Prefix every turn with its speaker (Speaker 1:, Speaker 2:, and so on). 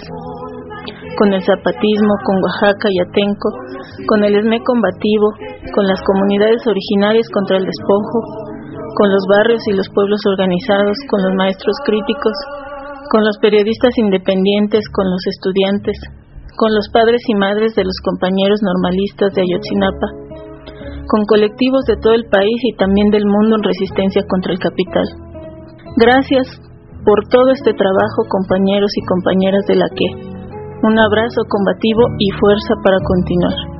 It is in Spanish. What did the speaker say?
Speaker 1: con el zapatismo, con Oaxaca y Atenco, con el ESME combativo, con las comunidades originarias contra el despojo, con los barrios y los pueblos organizados, con los maestros críticos, con los periodistas independientes, con los estudiantes, con los padres y madres de los compañeros normalistas de Ayotzinapa, con colectivos de todo el país y también del mundo en resistencia contra el capital. Gracias por todo este trabajo, compañeros y compañeras de la Que. Un abrazo combativo y fuerza para continuar.